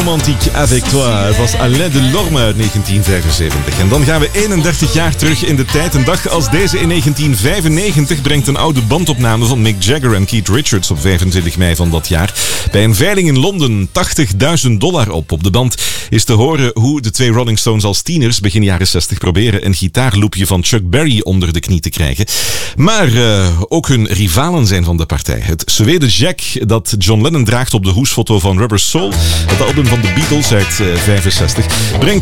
romantique avec toi. Het was Alain Delorme uit 1975. En dan gaan we 31 jaar terug in de tijd. Een dag als deze in 1995 brengt een oude bandopname van Mick Jagger en Keith Richards op 25 mei van dat jaar bij een veiling in Londen $80.000 op. Op de band is te horen hoe de twee Rolling Stones als tieners begin jaren 60 proberen een gitaarloopje van Chuck Berry onder de knie te krijgen. Maar ook hun rivalen zijn van de partij. Het Suede Jack dat John Lennon draagt op de hoesfoto van Rubber Soul, het album van de Beatles uit 65, brengt